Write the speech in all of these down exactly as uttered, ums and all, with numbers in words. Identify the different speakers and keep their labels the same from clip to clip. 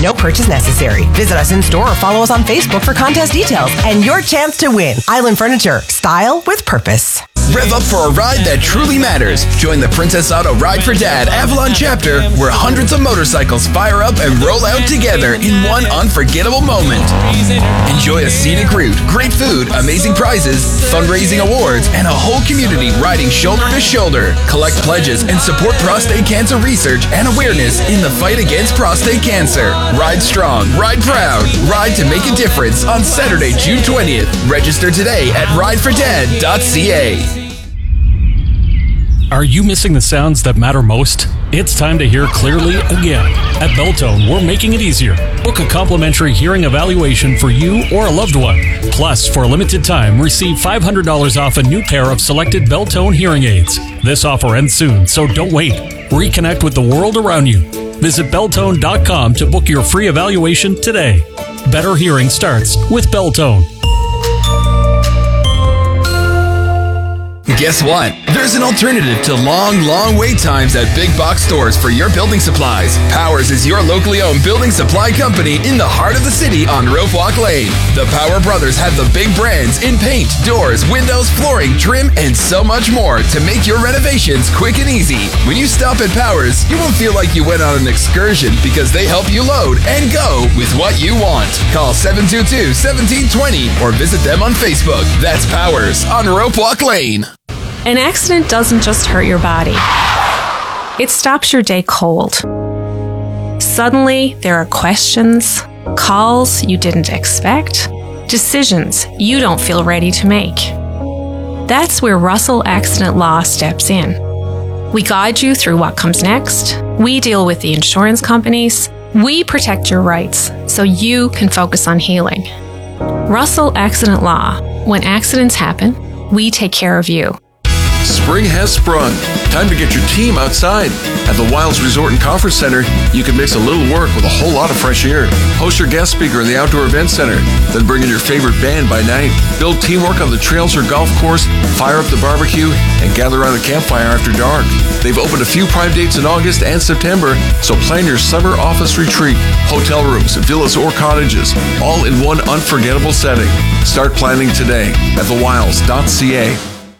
Speaker 1: No purchase necessary. Visit us in store or follow us on Facebook for contest details and your chance to win. Island Furniture. Style with purpose.
Speaker 2: Rev up for a ride that truly matters. Join the Princess Auto Ride for Dad Avalon chapter, where hundreds of motorcycles fire up and roll out together in one unforgettable moment. Enjoy a scenic route, great food, amazing prizes, fundraising awards, and a whole community riding shoulder to shoulder. Collect pledges and support prostate cancer research and awareness in the fight against prostate cancer. Ride strong, ride proud, ride to make a difference on Saturday, June twentieth. Register today at ride for dad dot c a.
Speaker 3: Are you missing the sounds that matter most? It's time to hear clearly again. At Beltone, we're making it easier. Book a complimentary hearing evaluation for you or a loved one. Plus, for a limited time, receive five hundred dollars off a new pair of selected Beltone hearing aids. This offer ends soon, so don't wait. Reconnect with the world around you. Visit Beltone dot com to book your free evaluation today. Better hearing starts with Beltone.
Speaker 2: Guess what? There's an alternative to long, long wait times at big box stores for your building supplies. Powers is your locally owned building supply company in the heart of the city on Rope Walk Lane. The Power Brothers have the big brands in paint, doors, windows, flooring, trim, and so much more to make your renovations quick and easy. When you stop at Powers, you won't feel like you went on an excursion because they help you load and go with what you want. Call seven two two, one seven two zero or visit them on Facebook. That's Powers on Rope Walk Lane.
Speaker 4: An accident doesn't just hurt your body. It stops your day cold. Suddenly, there are questions, calls you didn't expect, decisions you don't feel ready to make. That's where Russell Accident Law steps in. We guide you through what comes next. We deal with the insurance companies. We protect your rights so you can focus on healing. Russell Accident Law. When accidents happen, we take care of you.
Speaker 5: Spring has sprung. Time to get your team outside. At the Wilds Resort and Conference Center, you can mix a little work with a whole lot of fresh air. Host your guest speaker in the Outdoor Event Center. Then bring in your favorite band by night. Build teamwork on the trails or golf course. Fire up the barbecue and gather around a campfire after dark. They've opened a few prime dates in August and September, so plan your summer office retreat. Hotel rooms, villas, or cottages, all in one unforgettable setting. Start planning today at the wilds dot c a.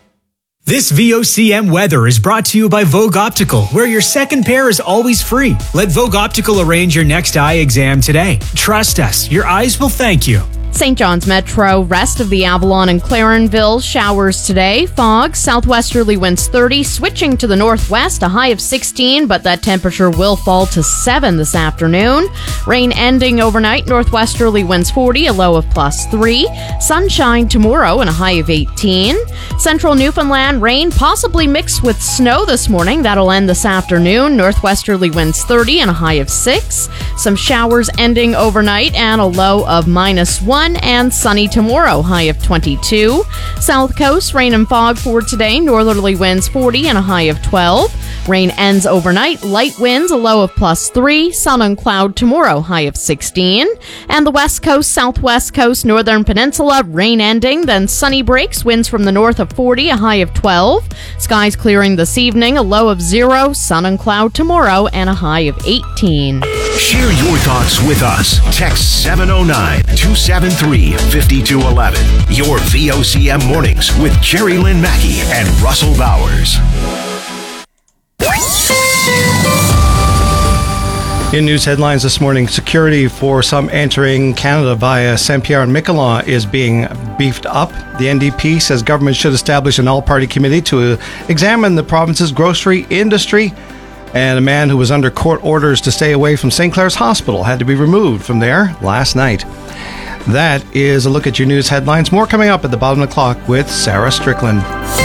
Speaker 6: This V O C M weather is brought to you by Vogue Optical, where your second pair is always free. Let Vogue Optical arrange your next eye exam today. Trust us, your eyes will thank you.
Speaker 7: Saint John's Metro, rest of the Avalon and Clarenville, showers today. Fog, southwesterly winds thirty, switching to the northwest, a high of sixteen, but that temperature will fall to seven this afternoon. Rain ending overnight, northwesterly winds forty, a low of plus three. Sunshine tomorrow and a high of eighteen. Central Newfoundland, rain possibly mixed with snow this morning. That'll end this afternoon. Northwesterly winds thirty and a high of six. Some showers ending overnight and a low of minus one. And sunny tomorrow, high of twenty-two. South Coast, rain and fog for today. Northerly winds forty and a high of twelve. Rain ends overnight. Light winds, a low of plus three. Sun and cloud tomorrow, high of sixteen. And the West Coast, Southwest Coast, Northern Peninsula, rain ending, then sunny breaks. Winds from the north of forty, a high of twelve. Skies clearing this evening, a low of zero. Sun and cloud tomorrow, and a high of eighteen.
Speaker 8: Share your thoughts with us. Text seven oh nine, two seven three, five two one one. Your V O C M Mornings with Jerry Lynn Mackey and Russell Bowers.
Speaker 9: In news headlines this morning, security for some entering Canada via Saint-Pierre and Miquelon is being beefed up. The N D P says government should establish an all-party committee to examine the province's grocery industry. And a man who was under court orders to stay away from Saint Clair's Hospital had to be removed from there last night. That is a look at your news headlines. More coming up at the bottom of the clock with Sarah Strickland.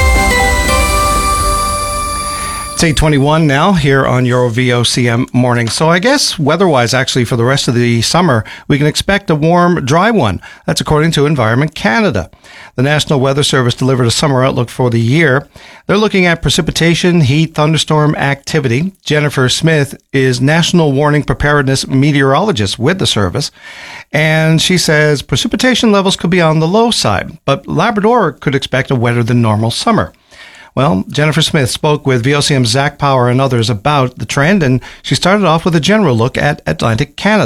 Speaker 9: It's eight twenty-one now here on your V O C M morning. So I guess weather-wise, actually, for the rest of the summer, we can expect a warm, dry one. That's according to Environment Canada. The National Weather Service delivered a summer outlook for the year. They're looking at precipitation, heat, thunderstorm activity. Jennifer Smith is National Warning Preparedness Meteorologist with the service. And she says precipitation levels could be on the low side, but Labrador could expect a wetter than normal summer. Well, Jennifer Smith spoke with V O C M's Zach Power and others about the trend, and she started off with a general look at Atlantic Canada.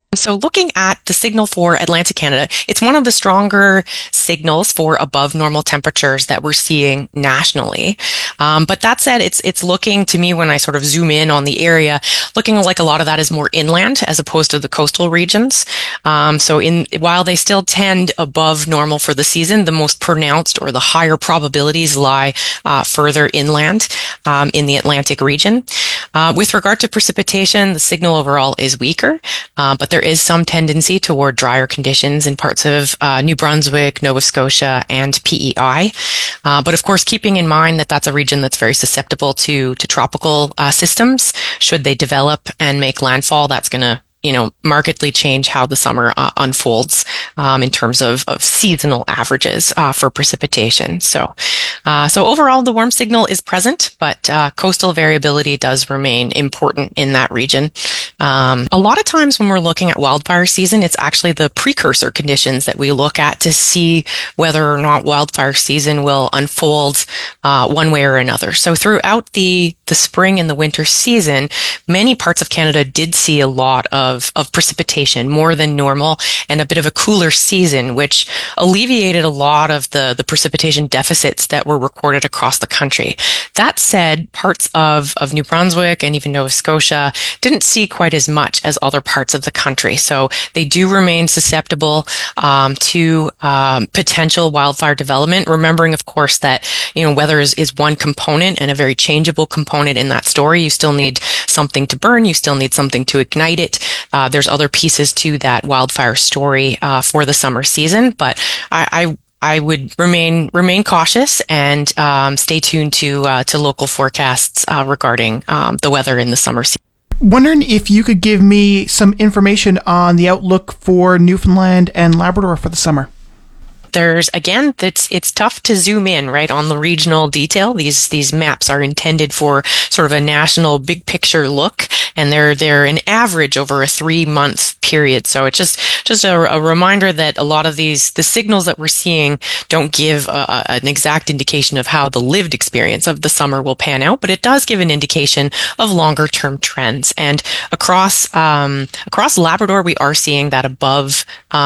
Speaker 10: So looking at the signal for Atlantic Canada, it's one of the stronger signals for above normal temperatures that we're seeing nationally. Um, but that said, it's it's looking to me, when I sort of zoom in on the area, looking like a lot of that is more inland as opposed to the coastal regions. Um, so in while they still tend above normal for the season, the most pronounced or the higher probabilities lie uh, further inland um, in the Atlantic region. Uh, with regard to precipitation, the signal overall is weaker, uh, but there There is some tendency toward drier conditions in parts of uh, New Brunswick, Nova Scotia, and P E I. Uh, but of course, keeping in mind that that's a region that's very susceptible to to tropical uh, systems. Should they develop and make landfall, that's going to you know, markedly change how the summer uh, unfolds um, in terms of, of seasonal averages uh, for precipitation. So, uh, so overall, the warm signal is present, but uh, coastal variability does remain important in that region. Um, a lot of times when we're looking at wildfire season, it's actually the precursor conditions that we look at to see whether or not wildfire season will unfold uh, one way or another. So throughout the the spring and the winter season, many parts of Canada did see a lot of Of, of precipitation, more than normal, and a bit of a cooler season, which alleviated a lot of the, the precipitation deficits that were recorded across the country. That said, parts of, of New Brunswick and even Nova Scotia didn't see quite as much as other parts of the country. So they do remain susceptible um, to um, potential wildfire development, remembering, of course, that you know weather is, is one component and a very changeable component in that story. You still need something to burn. You still need something to ignite it. Uh, there's other pieces to that wildfire story uh, for the summer season, but I, I I would remain remain cautious and um, stay tuned to uh, to local forecasts uh, regarding um, the weather in the summer season.
Speaker 11: Wondering if you could give me some information on the outlook for Newfoundland and Labrador for the summer.
Speaker 10: There's, again, it's, it's tough to zoom in, right, on the regional detail. These, these maps are intended for sort of a national big picture look, and they're, they're an average over a three month period. So it's just, just a, a reminder that a lot of these, the signals that we're seeing don't give a, a, an exact indication of how the lived experience of the summer will pan out, but it does give an indication of longer term trends. And across, um, across Labrador, we are seeing that above,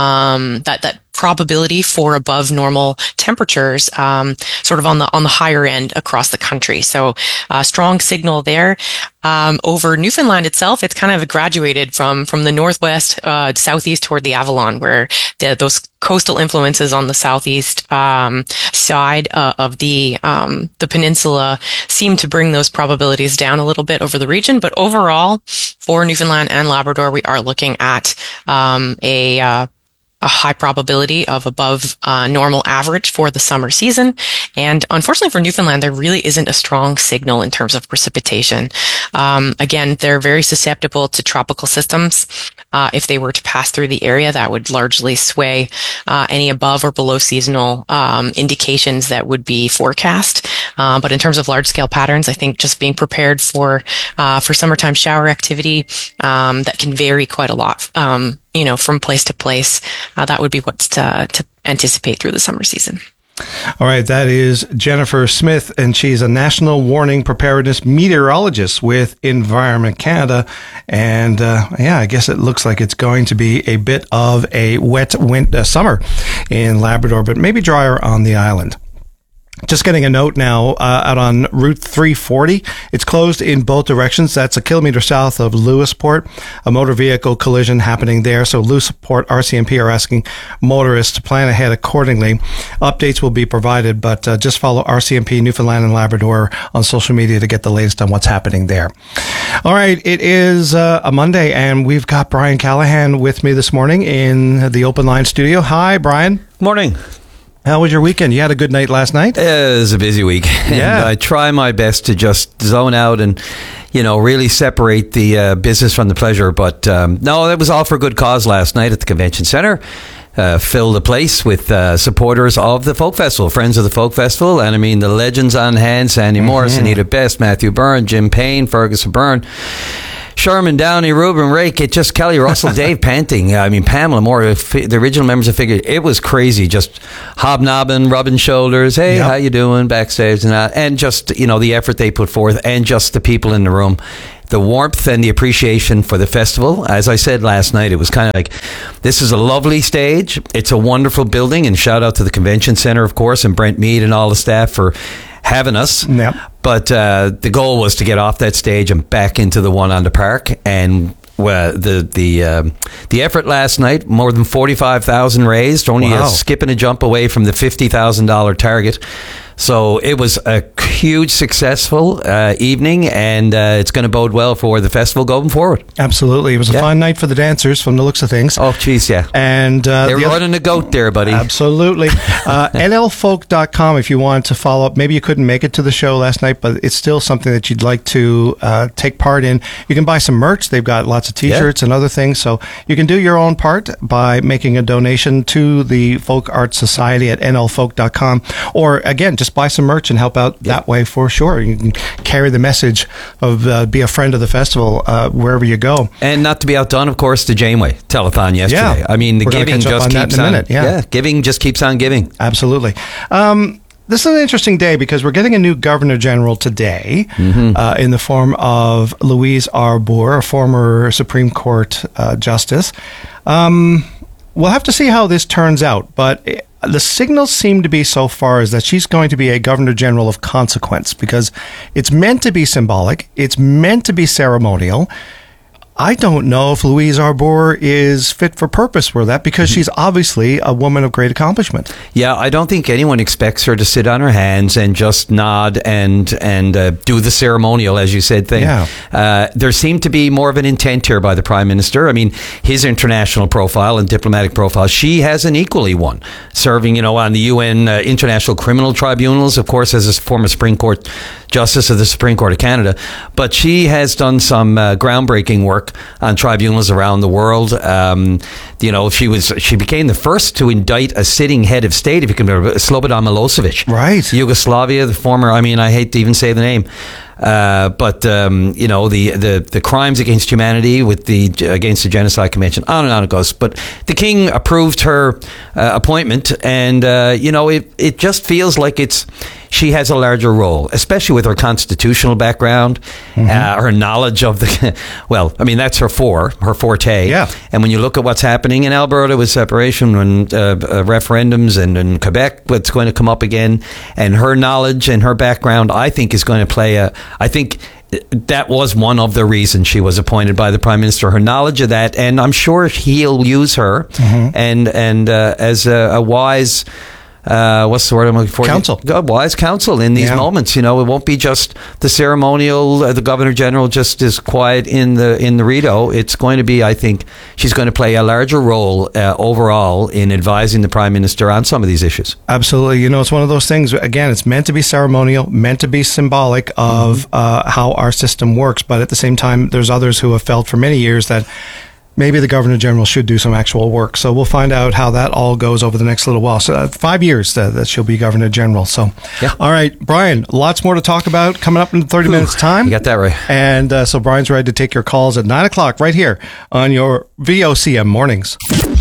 Speaker 10: um, that, that, probability for above normal temperatures, um, sort of on the on the higher end across the country. So, uh, strong signal there. Um, over Newfoundland itself, it's kind of graduated from from the northwest, uh, southeast toward the Avalon, where the, those coastal influences on the southeast um, side uh, of the um, the peninsula seem to bring those probabilities down a little bit over the region. But overall, for Newfoundland and Labrador, we are looking at um, a uh, a high probability of above uh, normal average for the summer season. And unfortunately for Newfoundland, there really isn't a strong signal in terms of precipitation. Um, again, they're very susceptible to tropical systems. Uh, if they were to pass through the area, that would largely sway uh, any above or below seasonal um, indications that would be forecast. Uh, but in terms of large scale patterns, I think just being prepared for uh, for summertime shower activity um, that can vary quite a lot. Um, you know, from place to place, uh, that would be what's to, to anticipate through the summer season.
Speaker 9: All right, that is Jennifer Smith, and she's a National Warning Preparedness Meteorologist with Environment Canada. And uh, yeah, I guess it looks like it's going to be a bit of a wet winter summer in Labrador, but maybe drier on the island. Just getting a note now uh, out on Route three forty. It's closed in both directions. That's a kilometer south of Lewisport. A motor vehicle collision happening there. So Lewisport R C M P are asking motorists to plan ahead accordingly. Updates will be provided, but uh, just follow R C M P Newfoundland and Labrador on social media to get the latest on what's happening there. All right, it is uh, a Monday, and we've got Brian Callahan with me this morning in the Open Line studio. Hi, Brian.
Speaker 12: Morning.
Speaker 9: How was your weekend? You had a good night last night?
Speaker 12: It was a busy week.
Speaker 9: Yeah.
Speaker 12: And I try my best to just zone out and, you know, really separate the uh, business from the pleasure. But um, no, it was all for a good cause last night at the Convention Centre. Uh, filled the place with uh, supporters of the Folk Festival, friends of the Folk Festival. And I mean, the legends on hand, Sandy mm-hmm. Morris, Anita Best, Matthew Byrne, Jim Payne, Fergus Byrne, Sherman Downey, Ruben Rake, it just Kelly Russell, Dave Panting. I mean, Pamela Moore, the original members of Figure. It was crazy, just hobnobbing, rubbing shoulders. Hey, yep. How you doing? Backstage and that, and just you know the effort they put forth, and just the people in the room. the warmth and the appreciation for the festival. As I said last night, it was kind of like, this is a lovely stage. It's a wonderful building, and shout out to the convention center, of course, and Brent Mead and all the staff for having us.
Speaker 9: Yep.
Speaker 12: But uh, the goal was to get off that stage and back into the one on the park. And uh, the the um, the effort last night, more than forty-five thousand raised, only
Speaker 9: Wow.
Speaker 12: a skip and a jump away from the fifty thousand dollars target. So it was a huge, successful uh, evening, and uh, it's going to bode well for the festival going forward.
Speaker 9: Absolutely. It was a
Speaker 12: Yeah.
Speaker 9: fun night for the dancers from the looks of things.
Speaker 12: Oh, geez, yeah.
Speaker 9: And uh,
Speaker 12: They were
Speaker 9: the other-
Speaker 12: running a goat there, buddy.
Speaker 9: Absolutely. Uh, N L folk dot com if you wanted to follow up. Maybe you couldn't make it to the show last night, but it's still something that you'd like to uh, take part in. You can buy some merch. They've got lots of T-shirts and other things. So you can do your own part by making a donation to the Folk Arts Society at N L folk dot com. Or, again, just buy some merch and help out that way for sure. You can carry the message of uh, be a friend of the festival uh, wherever you go.
Speaker 12: And not to be outdone, of course, the Janeway telethon yesterday.
Speaker 9: Yeah.
Speaker 12: I mean, the
Speaker 9: We're gonna
Speaker 12: giving
Speaker 9: catch up
Speaker 12: just
Speaker 9: on that
Speaker 12: keeps
Speaker 9: in a
Speaker 12: on.
Speaker 9: minute, yeah.
Speaker 12: giving just keeps on giving.
Speaker 9: Absolutely. Um, this is an interesting day because we're getting a new Governor General today
Speaker 12: Mm-hmm.
Speaker 9: uh, in the form of Louise Arbour, a former Supreme Court uh, justice. Um, we'll have to see how this turns out, but the signals seem to be so far is that she's going to be a Governor General of consequence because it's meant to be symbolic. It's meant to be ceremonial. I don't know if Louise Arbour is fit for purpose for that because she's obviously a woman of great accomplishment.
Speaker 12: Yeah, I don't think anyone expects her to sit on her hands and just nod and and uh, do the ceremonial, as you said, thing.
Speaker 9: Yeah.
Speaker 12: Uh, there seemed to be more of an intent here by the Prime Minister. I mean, his international profile and diplomatic profile, she has an equally one, serving, you know, on the U N uh, International Criminal Tribunals, of course, as a former Supreme Court Justice of the Supreme Court of Canada. But she has done some uh, groundbreaking work on tribunals around the world. Um, you know, she was she became the first to indict a sitting head of state, if you can remember, Slobodan Milosevic.
Speaker 9: Right.
Speaker 12: Yugoslavia, the former, I mean, I hate to even say the name. Uh, but um, you know, the, the, the crimes against humanity with the against the Genocide Convention, on and on it goes. But the King approved her uh, appointment, and uh, you know, it it just feels like it's she has a larger role, especially with her constitutional background, mm-hmm. uh, her knowledge of the. Well, I mean, that's her for her forte.
Speaker 9: Yeah.
Speaker 12: And when you look at what's happening in Alberta with separation and uh, uh, referendums, and in Quebec, what's going to come up again, and her knowledge and her background, I think is going to play a. I think that was one of the reasons she was appointed by the Prime Minister, her knowledge of that, and I'm sure he'll use her mm-hmm. and and uh, as a, a wise. Uh, what's the word I'm looking for?
Speaker 9: Counsel.
Speaker 12: A wise counsel in these
Speaker 9: yeah.
Speaker 12: moments. You know, it won't be just the ceremonial. Uh, the Governor General just is quiet in the in the Rideau. It's going to be, I think, she's going to play a larger role uh, overall in advising the Prime Minister on some of these issues.
Speaker 9: Absolutely. You know, it's one of those things. Again, it's meant to be ceremonial, meant to be symbolic of mm-hmm. uh, how our system works. But at the same time, there's others who have felt for many years that maybe the Governor General should do some actual work. So we'll find out how that all goes over the next little while. So uh, five years uh, that she'll be Governor General. So,
Speaker 12: yeah.
Speaker 9: All right, Brian, lots more to talk about coming up in thirty Ooh, minutes time.
Speaker 12: You got that right.
Speaker 9: And uh, so Brian's ready to take your calls at nine o'clock right here on your V O C M Mornings.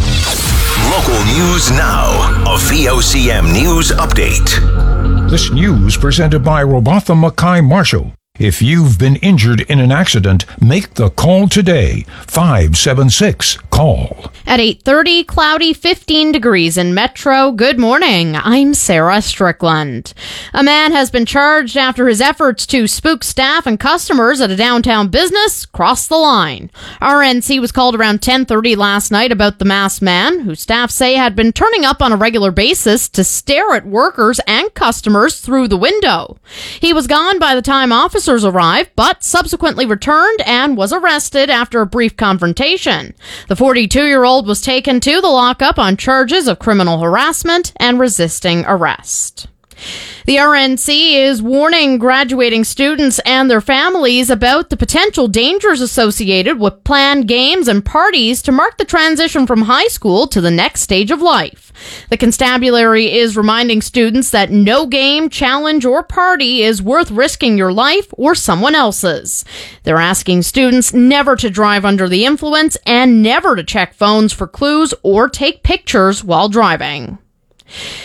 Speaker 8: Local news now. A V O C M News Update.
Speaker 13: This news presented by Robatha Mackay Marshall. If you've been injured in an accident, make the call today. five seven six, call.
Speaker 7: At eight thirty, cloudy, fifteen degrees in Metro. Good morning. I'm Sarah Strickland. A man has been charged after his efforts to spook staff and customers at a downtown business crossed the line. R N C was called around ten thirty last night about the masked man, who staff say had been turning up on a regular basis to stare at workers and customers through the window. He was gone by the time officers arrived, but subsequently returned and was arrested after a brief confrontation. The forty-two-year-old was taken to the lockup on charges of criminal harassment and resisting arrest. The R N C is warning graduating students and their families about the potential dangers associated with planned games and parties to mark the transition from high school to the next stage of life. The constabulary is reminding students that no game, challenge, or party is worth risking your life or someone else's. They're asking students never to drive under the influence and never to check phones for clues or take pictures while driving.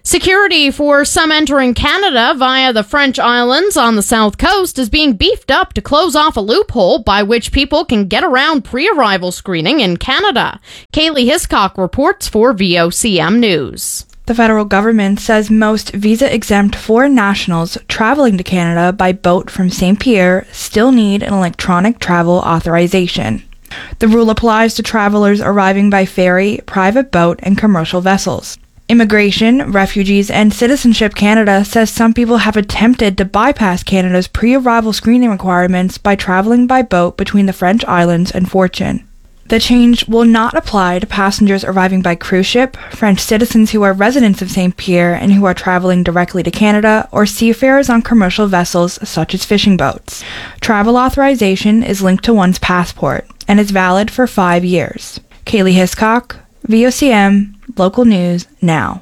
Speaker 7: Security for some entering Canada via the French Islands on the south coast is being beefed up to close off a loophole by which people can get around pre-arrival screening in Canada. Kaylee Hiscock reports for V O C M News.
Speaker 14: The federal government says most visa-exempt foreign nationals traveling to Canada by boat from Saint Pierre still need an electronic travel authorization. The rule applies to travelers arriving by ferry, private boat, and commercial vessels. Immigration, Refugees, and Citizenship Canada says some people have attempted to bypass Canada's pre-arrival screening requirements by traveling by boat between the French Islands and Fortune. The change will not apply to passengers arriving by cruise ship, French citizens who are residents of Saint Pierre and who are traveling directly to Canada, or seafarers on commercial vessels such as fishing boats. Travel authorization is linked to one's passport and is valid for five years. Kaylee Hiscock, V O C M, Local News Now.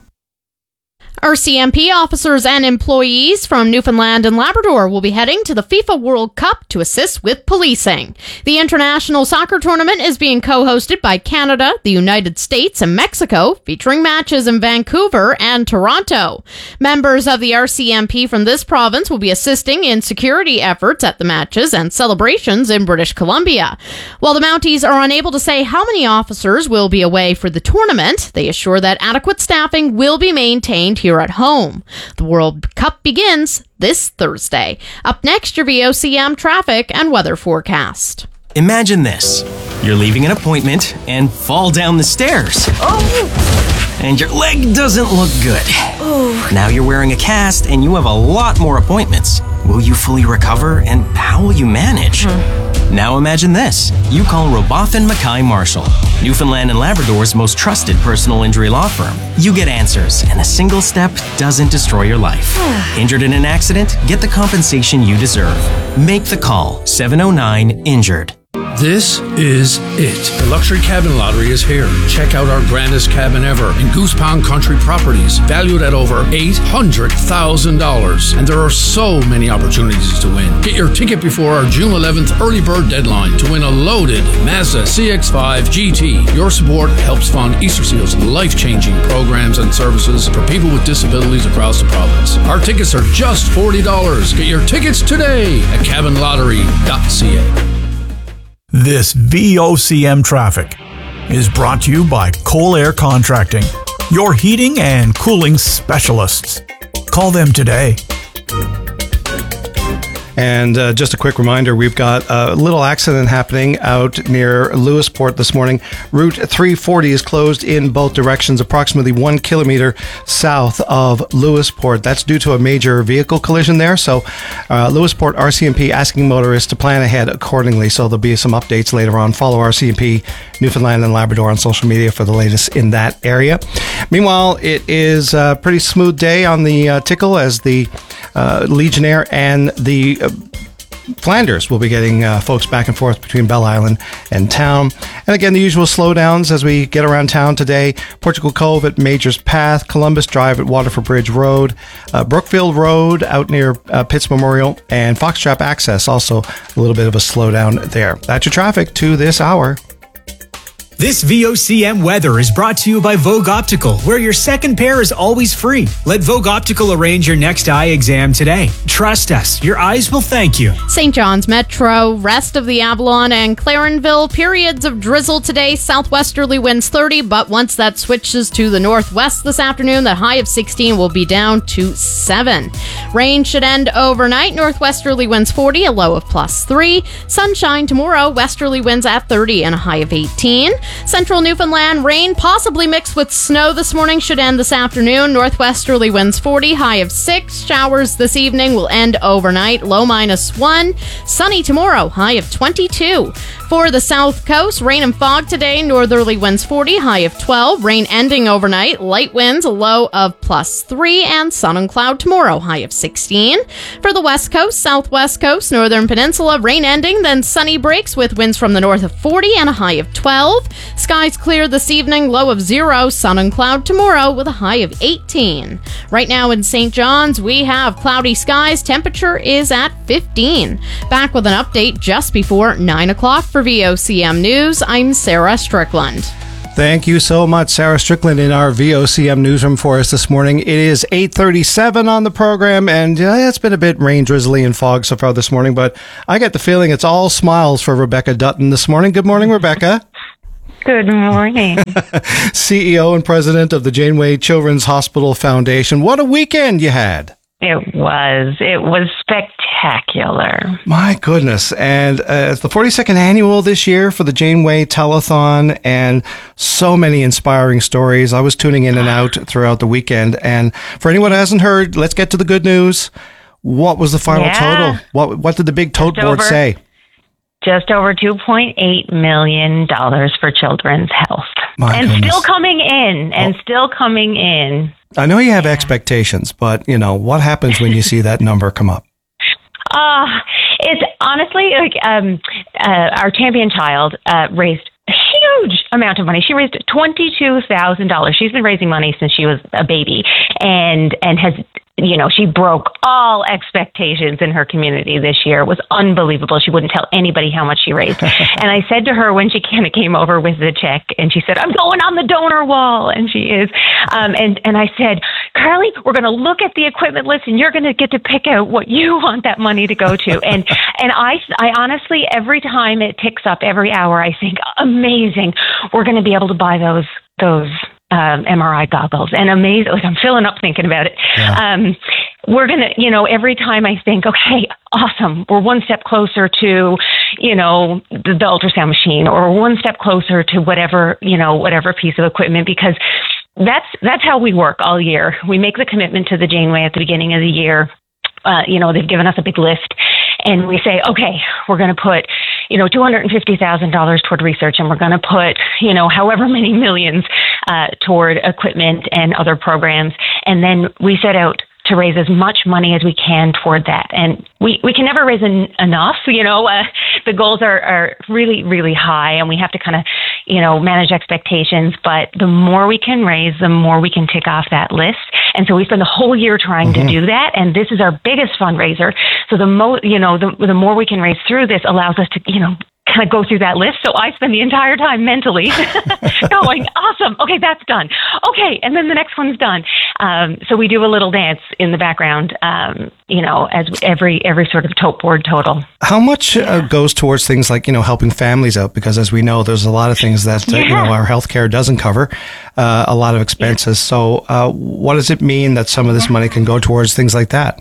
Speaker 7: R C M P officers and employees from Newfoundland and Labrador will be heading to the FIFA World Cup to assist with policing. The international soccer tournament is being co-hosted by Canada, the United States, and Mexico, featuring matches in Vancouver and Toronto. Members of the R C M P from this province will be assisting in security efforts at the matches and celebrations in British Columbia. While the Mounties are unable to say how many officers will be away for the tournament, they assure that adequate staffing will be maintained here at home. The World Cup begins this Thursday. Up next, your V O C M traffic and weather forecast.
Speaker 15: Imagine this. You're leaving an appointment and fall down the stairs. Oh! And your leg doesn't look good. Oh. Now you're wearing a cast and you have a lot more appointments. Will you fully recover, and how will you manage? Hmm. Now imagine this. You call Robotham Mackay Marshall, Newfoundland and Labrador's most trusted personal injury law firm. You get answers, and a single step doesn't destroy your life. Injured in an accident? Get the compensation you deserve. Make the call. seven oh nine injured.
Speaker 16: This is it. The Luxury Cabin Lottery is here. Check out our grandest cabin ever in Goose Pond Country Properties, valued at over eight hundred thousand dollars. And there are so many opportunities to win. Get your ticket before our June eleventh early bird deadline to win a loaded Mazda C X five G T. Your support helps fund Easter Seal's life-changing programs and services for people with disabilities across the province. Our tickets are just forty dollars. Get your tickets today at cabin lottery dot c a.
Speaker 17: This V O C M traffic is brought to you by Cole Air Contracting, your heating and cooling specialists. Call them today.
Speaker 9: And uh, just a quick reminder, we've got a little accident happening out near Lewisport this morning. Route three forty is closed in both directions, approximately one kilometer south of Lewisport. That's due to a major vehicle collision there. So uh, Lewisport R C M P asking motorists to plan ahead accordingly. So there'll be some updates later on. Follow R C M P Newfoundland and Labrador on social media for the latest in that area. Meanwhile, it is a pretty smooth day on the uh, Tickle as the uh, Legionnaire and the uh, Flanders will be getting uh, folks back and forth between Bell Island and town. And again, the usual slowdowns as we get around town today. Portugal Cove at Major's Path, Columbus Drive at Waterford Bridge Road, uh, Brookfield Road out near uh, Pitts Memorial, and Foxtrap Access, also a little bit of a slowdown there. That's your traffic to this hour.
Speaker 6: This V O C M weather is brought to you by Vogue Optical, where your second pair is always free. Let Vogue Optical arrange your next eye exam today. Trust us, your eyes will thank you.
Speaker 7: Saint John's Metro, rest of the Avalon and Clarenville, periods of drizzle today, southwesterly winds thirty, but once that switches to the northwest this afternoon, that high of sixteen will be down to seven. Rain should end overnight, northwesterly winds forty, a low of plus three. Sunshine tomorrow, westerly winds at thirty and a high of eighteen. Central Newfoundland, rain possibly mixed with snow this morning should end this afternoon. Northwesterly winds forty, high of six. Showers this evening will end overnight, low minus one. Sunny tomorrow, high of twenty-two. For the south coast, rain and fog today. Northerly winds forty, high of twelve. Rain ending overnight, light winds, a low of plus three. And sun and cloud tomorrow, high of sixteen. For the west coast, southwest coast, northern peninsula, rain ending, then sunny breaks with winds from the north of forty and a high of twelve. Skies clear this evening, low of zero. Sun and cloud tomorrow with a high of eighteen. Right now in Saint John's, we have cloudy skies. Temperature is at fifteen. Back with an update just before nine o'clock for V O C M News. I'm Sarah Strickland.
Speaker 9: Thank you so much, Sarah Strickland, in our V O C M newsroom for us this morning. It is eight thirty-seven on the program, and uh, it's been a bit rain, drizzly, and fog so far this morning, but I get the feeling it's all smiles for Rebecca Dutton this morning. Good morning, Rebecca.
Speaker 18: Good morning.
Speaker 9: C E O and president of the Janeway Children's Hospital Foundation. What a weekend you had.
Speaker 18: It was. It was spectacular.
Speaker 9: My goodness. And uh, it's the forty-second annual this year for the Janeway Telethon, and so many inspiring stories. I was tuning in and out throughout the weekend. And for anyone who hasn't heard, let's get to the good news. What was the final
Speaker 18: yeah.
Speaker 9: total? What What did the big tote
Speaker 18: Just
Speaker 9: board
Speaker 18: over,
Speaker 9: say?
Speaker 18: Just over two point eight million dollars for children's health.
Speaker 9: My
Speaker 18: and
Speaker 9: goodness.
Speaker 18: still coming in, and oh. still coming in.
Speaker 9: I know you have expectations, but, you know, what happens when you see that number come up?
Speaker 18: Uh, it's honestly like um, uh, our champion child uh, raised a huge amount of money. She raised twenty-two thousand dollars. She's been raising money since she was a baby, and and has, you know, she broke all expectations in her community this year. It was unbelievable. She wouldn't tell anybody how much she raised. And I said to her when she kind of came over with the check, and she said, I'm going on the donor wall. And she is. Um, and, and I said, Carly, we're going to look at the equipment list, and you're going to get to pick out what you want that money to go to. And, and I, I honestly, every time it ticks up every hour, I think, amazing. We're going to be able to buy those, those, Um, M R I goggles, and amazing. Like, I'm filling up thinking about it. Yeah. Um, we're going to, you know, every time I think, okay, awesome. We're one step closer to, you know, the, the ultrasound machine, or one step closer to whatever, you know, whatever piece of equipment, because that's, that's how we work all year. We make the commitment to the Janeway at the beginning of the year. Uh, you know, they've given us a big list, and we say, okay, we're going to put, you know, two hundred fifty thousand dollars toward research, and we're going to put, you know, however many millions uh, toward equipment and other programs. And then we set out to raise as much money as we can toward that. And we, we can never raise en- enough, you know, uh, the goals are, are really, really high, and we have to kind of, you know, manage expectations. But the more we can raise, the more we can tick off that list. And so we spend the whole year trying mm-hmm. to do that. And this is our biggest fundraiser. So the mo, you know, the, the more we can raise through this allows us to, you know, kind of go through that list. So I spend the entire time mentally going, awesome. Okay, that's done. Okay. And then the next one's done. Um, so we do a little dance in the background, um, you know, as every, every sort of tote board total.
Speaker 9: How much uh, goes towards things like, you know, helping families out? Because as we know, there's a lot of things that, uh, yeah. you know, our healthcare doesn't cover, uh, a lot of expenses. Yeah. So uh, what does it mean that some of this money can go towards things like that?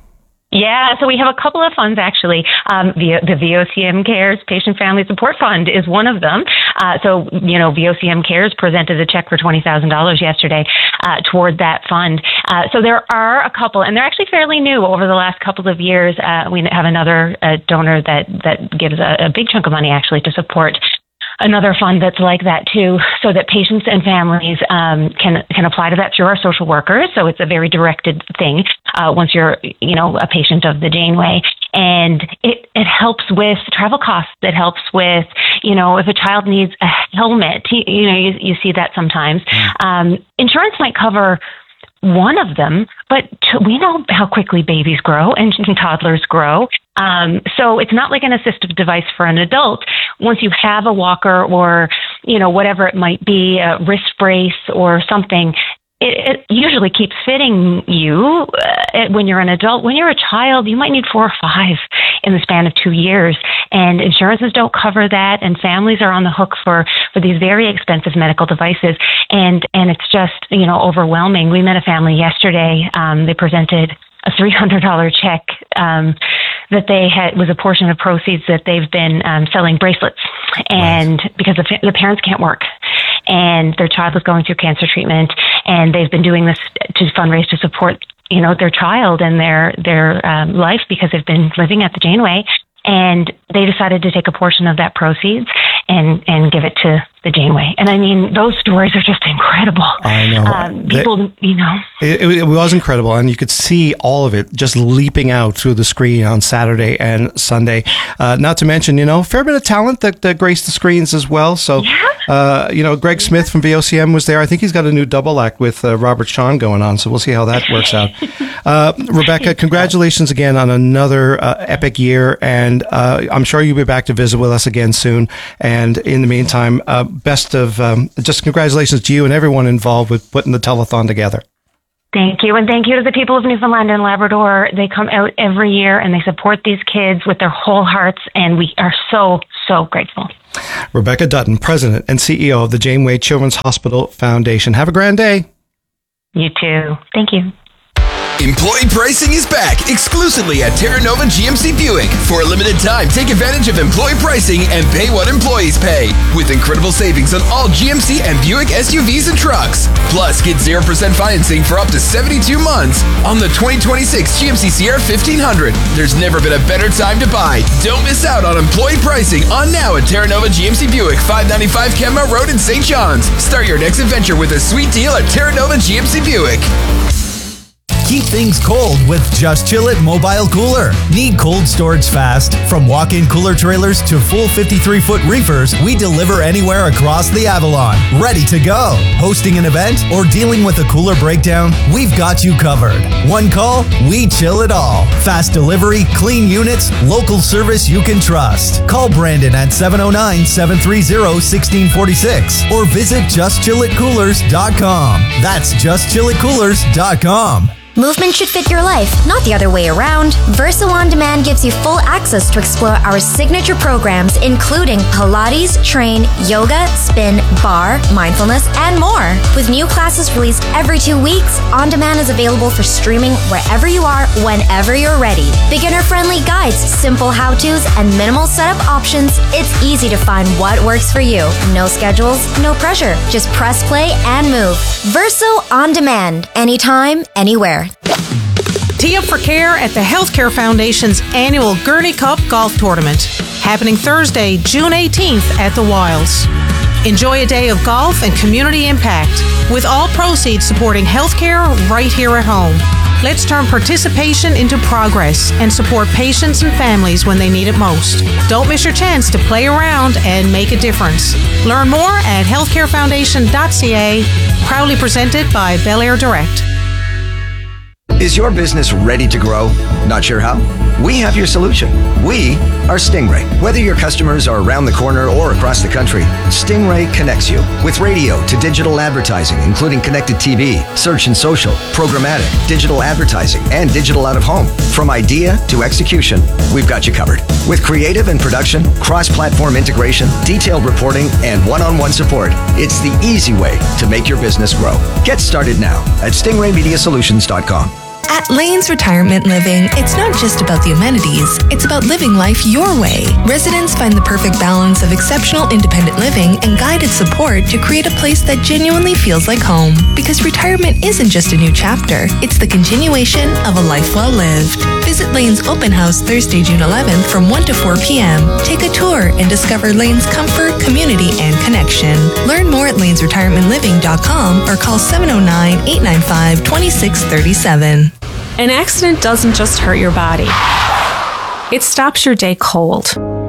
Speaker 18: Yeah, so we have a couple of funds, actually. Um, the, the V O C M Cares Patient Family Support Fund is one of them. Uh, so, you know, V O C M Cares presented a check for twenty thousand dollars yesterday uh, toward that fund. Uh, so there are a couple, and they're actually fairly new over the last couple of years. Uh, we have another uh, donor that, that gives a, a big chunk of money, actually, to support another fund that's like that too, so that patients and families um, can can apply to that through our social workers. So it's a very directed thing uh, once you're, you know, a patient of the Janeway. And it, it helps with travel costs. It helps with, you know, if a child needs a helmet, you, you know, you, you see that sometimes. Um, insurance might cover one of them, but to, we know how quickly babies grow and, and toddlers grow. Um, so it's not like an assistive device for an adult. Once you have a walker or, you know, whatever it might be, a wrist brace or something, it, it usually keeps fitting you uh, when you're an adult. When you're a child, you might need four or five in the span of two years. And insurances don't cover that, and families are on the hook for, for these very expensive medical devices. And, and it's just, you know, overwhelming. We met a family yesterday. Um, they presented a three hundred dollars check um, that they had was a portion of proceeds that they've been um, selling bracelets, and right. because the, the parents can't work, and their child was going through cancer treatment, and they've been doing this to fundraise to support, you know, their child and their their um, life, because they've been living at the Janeway. And they decided to take a portion of that proceeds and, and give it to the Janeway. And I mean, those stories are just incredible.
Speaker 9: I know.
Speaker 18: Um, people, that, you know.
Speaker 9: It, it was incredible. And you could see all of it just leaping out through the screen on Saturday and Sunday. Uh, not to mention, you know, a fair bit of talent that, that graced the screens as well. So, yeah. uh, you know, Greg Smith from V O C M was there. I think he's got a new double act with uh, Robert Sean going on. So we'll see how that works out. Uh, Rebecca, congratulations again on another uh, epic year, and uh, I'm sure you'll be back to visit with us again soon. And in the meantime, uh, best of um, just congratulations to you and everyone involved with putting the telethon together.
Speaker 18: Thank you. And thank you to the people of Newfoundland and Labrador. They come out every year and they support these kids with their whole hearts. And we are so, so grateful.
Speaker 9: Rebecca Dutton, President and C E O of the Janeway Children's Hospital Foundation. Have a grand day.
Speaker 18: You too. Thank you.
Speaker 2: Employee pricing is back exclusively at Terra Nova G M C Buick. For a limited time, take advantage of employee pricing and pay what employees pay. With incredible savings on all G M C and Buick S U Vs and trucks. Plus, get zero percent financing for up to seventy-two months on the twenty twenty-six G M C Sierra fifteen hundred. There's never been a better time to buy. Don't miss out on employee pricing on now at Terra Nova G M C Buick, five ninety-five Kenmount Road in Saint John's. Start your next adventure with a sweet deal at Terra Nova G M C Buick.
Speaker 19: Keep things cold with Just Chill It Mobile Cooler. Need cold storage fast? From walk-in cooler trailers to full fifty-three foot reefers, we deliver anywhere across the Avalon. Ready to go. Hosting an event or dealing with a cooler breakdown? We've got you covered. One call, we chill it all. Fast delivery, clean units, local service you can trust. Call Brandon at seven oh nine, seven three zero, one six four six or visit just chill it coolers dot com. That's just chill it coolers dot com.
Speaker 20: Movement should fit your life, not the other way around. Verso On Demand gives you full access to explore our signature programs, including Pilates, Train, Yoga, Spin, Bar, Mindfulness, and more. With new classes released every two weeks, On Demand is available for streaming wherever you are, whenever you're ready. Beginner-friendly guides, simple how-tos, and minimal setup options. It's easy to find what works for you. No schedules, no pressure. Just press play and move. Verso On Demand. Anytime, anywhere.
Speaker 21: Tee up for care at the Healthcare Foundation's annual Gurney Cup Golf Tournament, happening Thursday, June eighteenth at the Wilds. Enjoy a day of golf and community impact, with all proceeds supporting healthcare right here at home. Let's turn participation into progress and support patients and families when they need it most. Don't miss your chance to play around and make a difference. Learn more at healthcare foundation dot c a, proudly presented by Bel Air Direct.
Speaker 22: Is your business ready to grow? Not sure how? We have your solution. We are Stingray. Whether your customers are around the corner or across the country, Stingray connects you with radio to digital advertising, including connected T V, search and social, programmatic, digital advertising, and digital out of home. From idea to execution, we've got you covered. With creative and production, cross-platform integration, detailed reporting, and one-on-one support, it's the easy way to make your business grow. Get started now at stingray media solutions dot com.
Speaker 23: At Lanes Retirement Living, it's not just about the amenities, it's about living life your way. Residents find the perfect balance of exceptional independent living and guided support to create a place that genuinely feels like home. Because retirement isn't just a new chapter, it's the continuation of a life well lived. Visit Lane's Open House Thursday, June eleventh from one to four p.m. Take a tour and discover Lane's comfort, community, and connection. Learn more at lanes retirement living dot com or call seven oh nine, eight nine five, two six three seven.
Speaker 4: An accident doesn't just hurt your body. It stops your day cold.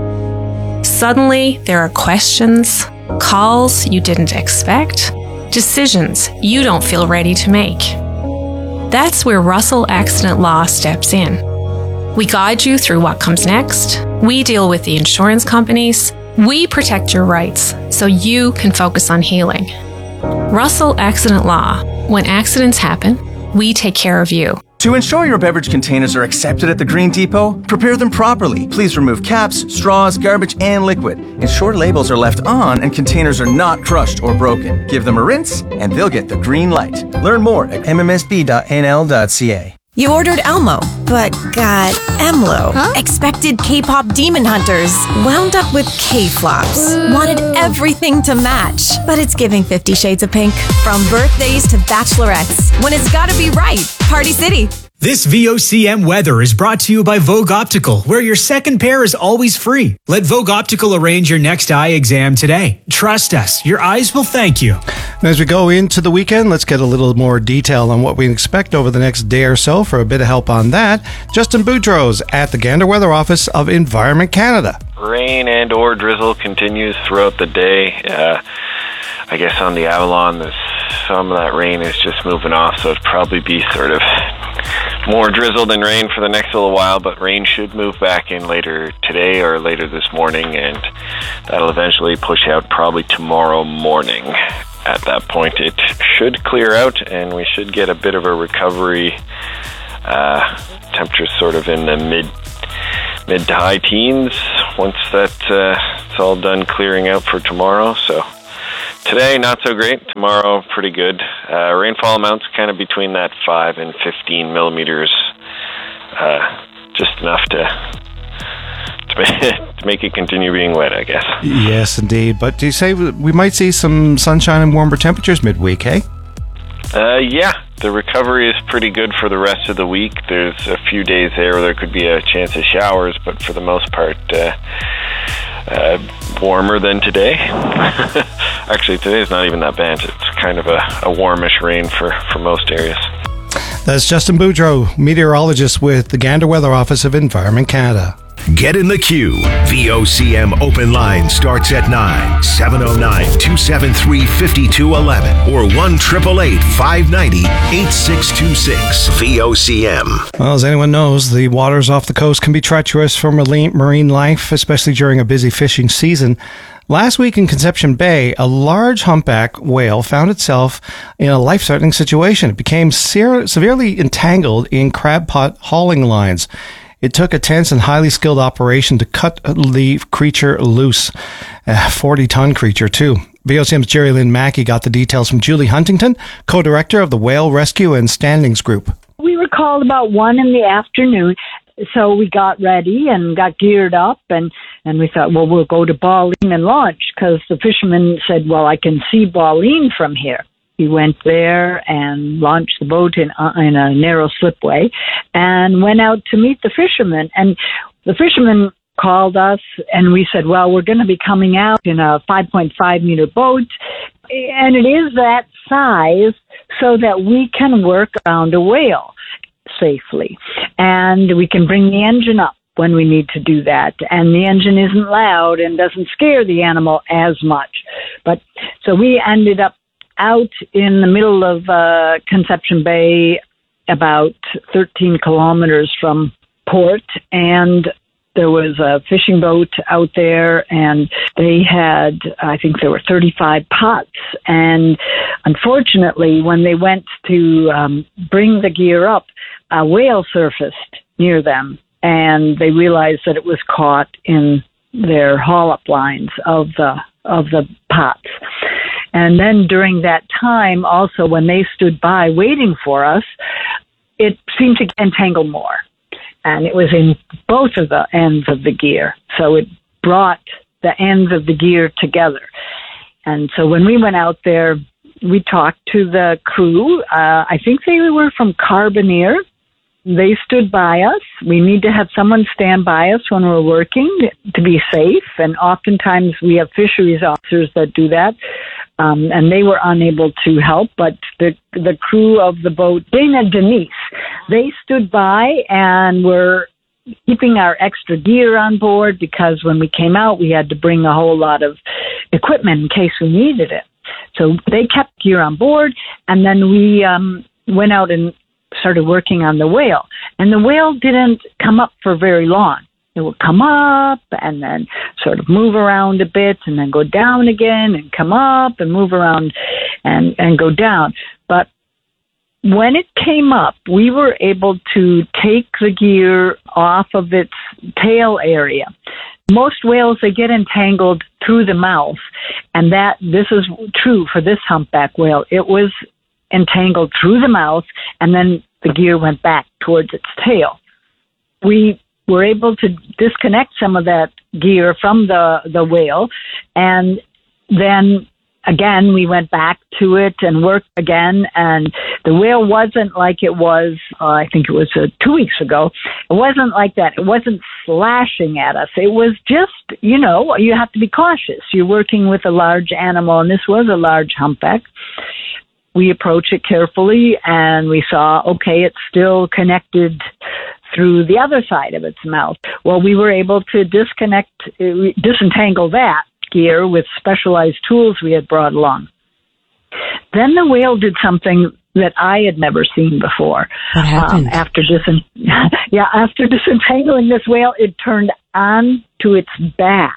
Speaker 4: Suddenly, there are questions, calls you didn't expect, decisions you don't feel ready to make. That's where Russell Accident Law steps in. We guide you through what comes next. We deal with the insurance companies. We protect your rights so you can focus on healing. Russell Accident Law. When accidents happen, we take care of you.
Speaker 24: To ensure your beverage containers are accepted at the Green Depot, prepare them properly. Please remove caps, straws, garbage, and liquid. Ensure labels are left on and containers are not crushed or broken. Give them a rinse, and they'll get the green light. Learn more at m m s b dot n l dot c a.
Speaker 25: You ordered Elmo, but got Emlo. Huh? Expected K-pop demon hunters. Wound up with K-flops. Uh. Wanted everything to match. But it's giving Fifty Shades of Pink. From birthdays to bachelorettes. When it's gotta be right. Party City.
Speaker 6: This V O C M weather is brought to you by Vogue Optical, where your second pair is always free. Let Vogue Optical arrange your next eye exam today. Trust us, your eyes will thank you.
Speaker 9: And as we go into the weekend, let's get a little more detail on what we expect over the next day or so. For a bit of help on that, Justin Boudreau's at the Gander Weather Office of Environment Canada.
Speaker 26: Rain and or drizzle continues throughout the day. Uh, I guess on the Avalon, there's some of that rain is just moving off, so it'd probably be sort of more drizzle than rain for the next little while, but rain should move back in later today or later this morning, and that'll eventually push out probably tomorrow morning. At that point, it should clear out, and we should get a bit of a recovery. Uh, temperatures sort of in the mid mid to high teens once that uh, it's all done clearing out for tomorrow. So today, not so great. Tomorrow, pretty good. Uh, rainfall amounts kind of between that five and fifteen millimeters. Uh, just enough to to make, to make it continue being wet, I guess.
Speaker 9: Yes, indeed. But do you say we might see some sunshine and warmer temperatures midweek, hey?
Speaker 26: Uh, yeah, the recovery is pretty good for the rest of the week. There's a few days there where there could be a chance of showers, but for the most part, uh, uh, warmer than today. Actually, today's not even that bad. It's kind of a, a warmish rain for, for most areas.
Speaker 9: That's Justin Boudreau, meteorologist with the Gander Weather Office of Environment Canada.
Speaker 8: Get in the queue. V O C M open line starts at nine. seven oh nine, two seven three, five two one one or one eight eight eight, five nine zero, eight six two six. V O C M.
Speaker 9: Well, as anyone knows, the waters off the coast can be treacherous for marine life, especially during a busy fishing season. Last week in Conception Bay, a large humpback whale found itself in a life-threatening situation. It became se- severely entangled in crab pot hauling lines. It took a tense and highly skilled operation to cut the creature loose. A forty-ton creature, too. V O C M's Jerry Lynn Mackey got the details from Julie Huntington, co-director of the Whale Rescue and Standings Group.
Speaker 1: We were called about one in the afternoon, so we got ready and got geared up, and, and we thought, well, we'll go to Bawleen and launch, because the fisherman said, well, I can see Bawleen from here. We went there and launched the boat in, uh, in a narrow slipway and went out to meet the fishermen. And the fishermen called us and we said, well, we're going to be coming out in a five point five meter boat. And it is that size so that we can work around a whale safely. And we can bring the engine up when we need to do that. And the engine isn't loud and doesn't scare the animal as much. But so we ended up out in the middle of uh, Conception Bay, about thirteen kilometers from port, and there was a fishing boat out there, and they had, I think there were thirty-five pots, and unfortunately, when they went to um, bring the gear up, a whale surfaced near them, and they realized that it was caught in their haul-up lines of the of the pots. And then during that time, also, when they stood by waiting for us, it seemed to entangle more. And it was in both of the ends of the gear. So it brought the ends of the gear together. And so when we went out there, we talked to the crew. Uh, I think they were from Carboneer. They stood by us. We need to have someone stand by us when we're working to be safe. And oftentimes we have fisheries officers that do that. Um, and they were unable to help, but the the crew of the boat, Dana Denise, they stood by and were keeping our extra gear on board, because when we came out, we had to bring a whole lot of equipment in case we needed it. So they kept gear on board, and then we um, went out and started working on the whale. And the whale didn't come up for very long. It would come up and then sort of move around a bit and then go down again and come up and move around and, and go down. But when it came up, we were able to take the gear off of its tail area. Most whales, they get entangled through the mouth, and that this is true for this humpback whale. It was entangled through the mouth, and then the gear went back towards its tail. We were able to disconnect some of that gear from the, the whale, and then again we went back to it and worked again, and the whale wasn't like it was, uh, I think it was uh, two weeks ago. It wasn't like that. It wasn't slashing at us. It was just, you know, you have to be cautious. You're working with a large animal, and this was a large humpback. We approached it carefully, and we saw, okay, it's still connected through the other side of its mouth. Well, we were able to disconnect, disentangle that gear with specialized tools we had brought along. Then the whale did something that I had never seen before.
Speaker 3: What happened?
Speaker 1: Um, after dis- yeah, after disentangling this whale, it turned on to its back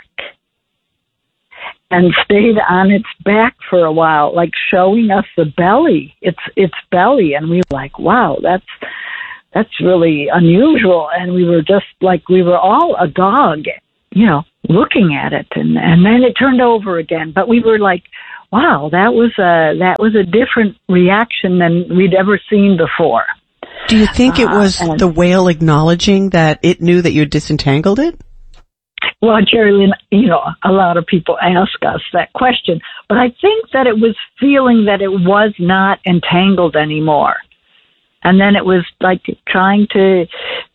Speaker 1: and stayed on its back for a while, like showing us the belly, its its belly, and we were like, wow, that's that's really unusual. And we were just like, we were all agog, you know, looking at it, and and then it turned over again. But we were like, wow, that was a that was a different reaction than we'd ever seen before.
Speaker 3: Do you think it was
Speaker 1: uh,
Speaker 3: the whale acknowledging that it knew that you disentangled it?
Speaker 1: Well, Jerry Lynn, you know, a lot of people ask us that question, but I think that it was feeling that it was not entangled anymore. And then it was like trying to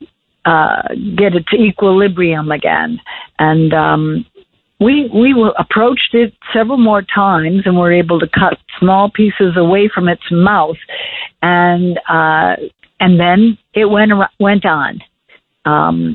Speaker 1: uh, get it to equilibrium again. And um, we we were, approached it several more times and were able to cut small pieces away from its mouth. And uh, and then it went went on. Um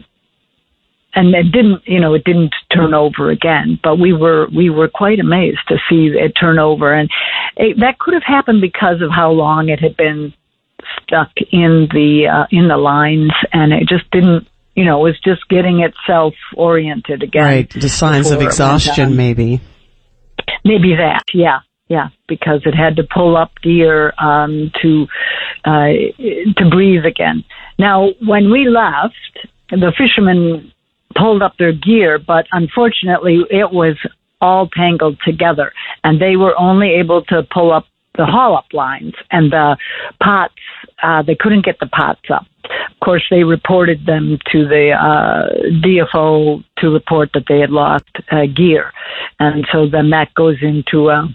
Speaker 1: And it didn't, you know, it didn't turn over again. But we were we were quite amazed to see it turn over, and it, that could have happened because of how long it had been stuck in the uh, in the lines, and it just didn't, you know, it was just getting itself oriented again.
Speaker 3: Right, the signs of exhaustion, maybe.
Speaker 1: Maybe that, yeah, yeah, because it had to pull up gear um, to uh, to breathe again. Now, when we left, the fishermen pulled up their gear, but unfortunately it was all tangled together, and they were only able to pull up the haul-up lines, and the pots, uh, they couldn't get the pots up. Of course, they reported them to the uh, D F O to report that they had lost uh, gear, and so then that goes into a,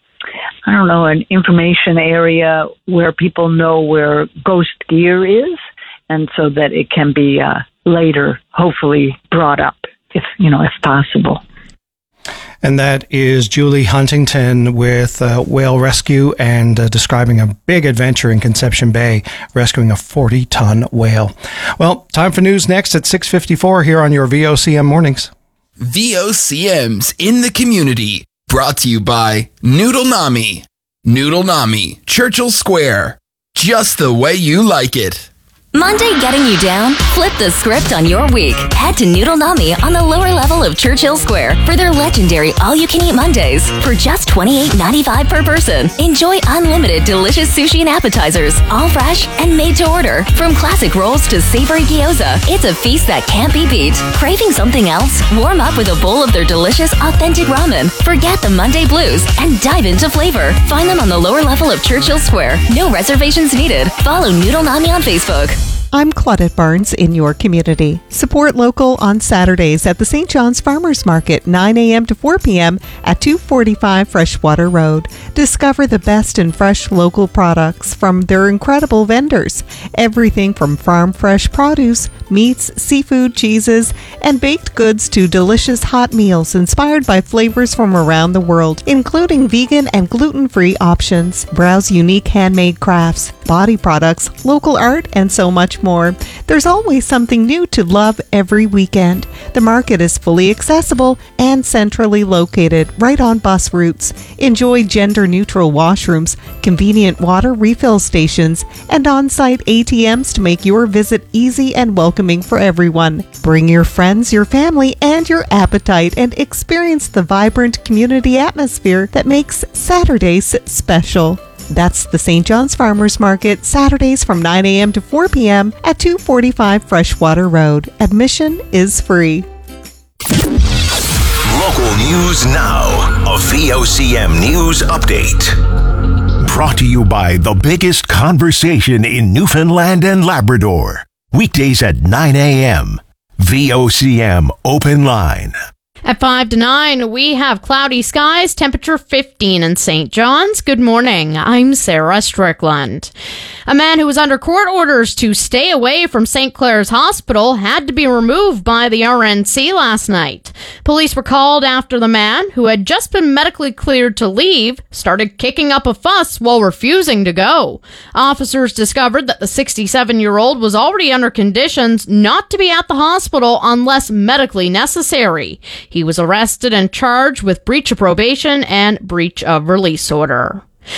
Speaker 1: I don't know, an information area where people know where ghost gear is, and so that it can be uh, later, hopefully, brought up, if you know, if possible.
Speaker 9: And that is Julie Huntington with uh, Whale Rescue, and uh, describing a big adventure in Conception Bay, rescuing a forty-ton whale. Well, time for news next at six fifty-four here on your V O C M Mornings.
Speaker 2: V O C M's in the community, brought to you by Noodle Nami. Noodle Nami, Churchill Square. Just the way you like it.
Speaker 5: Monday getting you down? Flip the script on your week. Head to Noodle Nami on the lower level of Churchill Square for their legendary all-you-can-eat Mondays. For just twenty-eight ninety-five per person, enjoy unlimited delicious sushi and appetizers, all fresh and made to order. From classic rolls to savory gyoza, it's a feast that can't be beat. Craving something else? Warm up with a bowl of their delicious, authentic ramen. Forget the Monday blues and dive into flavor. Find them on the lower level of Churchill Square. No reservations needed. Follow Noodle Nami on Facebook.
Speaker 10: I'm Claudette Barnes in your community. Support local on Saturdays at the Saint John's Farmers Market, nine a.m. to four p.m. at two forty-five Freshwater Road. Discover the best in fresh local products from their incredible vendors. Everything from farm fresh produce, meats, seafood, cheeses, and baked goods to delicious hot meals inspired by flavors from around the world, including vegan and gluten-free options. Browse unique handmade crafts, body products, local art, and so much more. There's always something new to love every weekend. The market is fully accessible and centrally located right on bus routes. Enjoy gender-neutral washrooms, convenient water refill stations, and on-site A T Ms to make your visit easy and welcoming for everyone. Bring your friends, your family, and your appetite and experience the vibrant community atmosphere that makes Saturdays special. That's the Saint John's Farmers Market, Saturdays from nine a.m. to four p.m. at two forty-five Freshwater Road. Admission is free.
Speaker 8: Local news now. A V O C M News Update. Brought to you by the biggest conversation in Newfoundland and Labrador. Weekdays at nine a.m. V O C M Open Line.
Speaker 7: At five to nine, we have cloudy skies, temperature fifteen in Saint John's. Good morning. I'm Sarah Strickland. A man who was under court orders to stay away from Saint Clair's Hospital had to be removed by the R N C last night. Police were called after the man, who had just been medically cleared to leave, started kicking up a fuss while refusing to go. Officers discovered that the sixty-seven-year-old was already under conditions not to be at the hospital unless medically necessary. He was arrested and charged with breach of probation and breach of release order.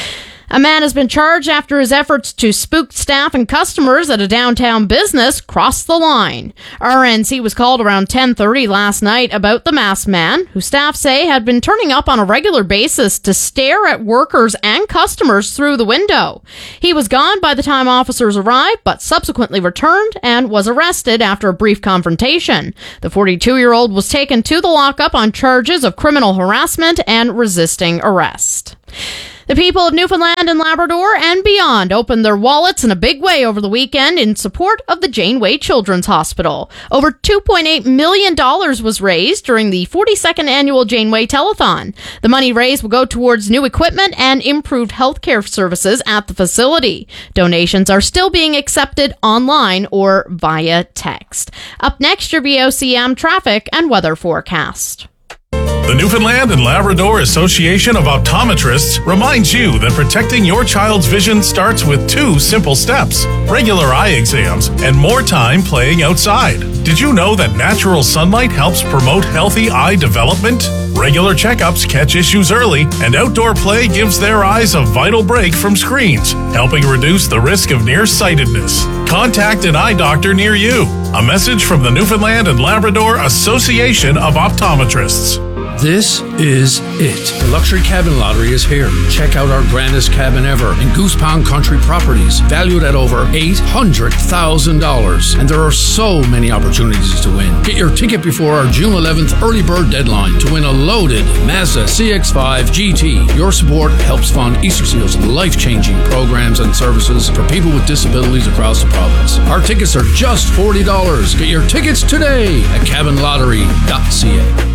Speaker 7: A man has been charged after his efforts to spook staff and customers at a downtown business crossed the line. R N C was called around ten thirty last night about the masked man, who staff say had been turning up on a regular basis to stare at workers and customers through the window. He was gone by the time officers arrived, but subsequently returned and was arrested after a brief confrontation. The forty-two-year-old was taken to the lockup on charges of criminal harassment and resisting arrest. The people of Newfoundland and Labrador and beyond opened their wallets in a big way over the weekend in support of the Janeway Children's Hospital. Over two point eight million dollars was raised during the forty-second annual Janeway Telethon. The money raised will go towards new equipment and improved healthcare services at the facility. Donations are still being accepted online or via text. Up next, your V O C M traffic and weather forecast.
Speaker 11: The Newfoundland and Labrador Association of Optometrists reminds you that protecting your child's vision starts with two simple steps: regular eye exams and more time playing outside. Did you know that natural sunlight helps promote healthy eye development? Regular checkups catch issues early, and outdoor play gives their eyes a vital break from screens, helping reduce the risk of nearsightedness. Contact an eye doctor near you. A message from the Newfoundland and Labrador Association of Optometrists.
Speaker 12: This is it. The Luxury Cabin Lottery is here. Check out our grandest cabin ever in Goose Pond Country Properties, valued at over eight hundred thousand dollars. And there are so many opportunities to win. Get your ticket before our June eleventh early bird deadline to win a loaded Mazda C X five G T. Your support helps fund Easter Seal's life-changing programs and services for people with disabilities across the province. Our tickets are just forty dollars. Get your tickets today at cabin lottery dot c a.